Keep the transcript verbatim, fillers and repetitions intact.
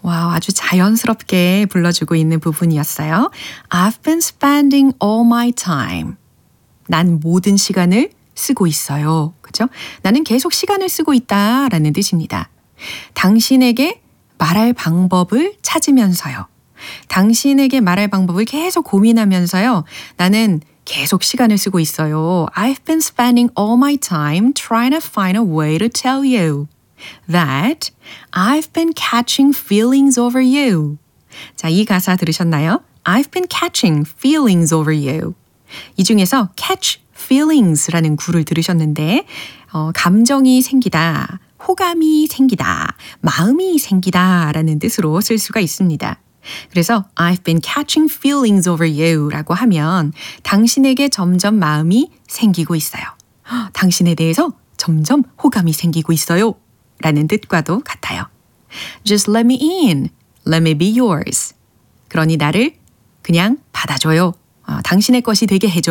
와우, 아주 자연스럽게 불러주고 있는 부분이었어요. I've been spending all my time. 난 모든 시간을 쓰고 있어요. 그죠? 나는 계속 시간을 쓰고 있다라는 뜻입니다. 당신에게 말할 방법을 찾으면서요. 당신에게 말할 방법을 계속 고민하면서요. 나는 계속 시간을 쓰고 있어요. I've been spending all my time trying to find a way to tell you that I've been catching feelings over you. 자, 이 가사 들으셨나요? I've been catching feelings over you. 이 중에서 catch feelings라는 구를 들으셨는데 어, 감정이 생기다, 호감이 생기다, 마음이 생기다 라는 뜻으로 쓸 수가 있습니다. 그래서 I've been catching feelings over you 라고 하면 당신에게 점점 마음이 생기고 있어요. 당신에 대해서 점점 호감이 생기고 있어요 라는 뜻과도 같아요. Just let me in. Let me be yours. 그러니 나를 그냥 받아줘요. 어, 당신의 것이 되게 해줘.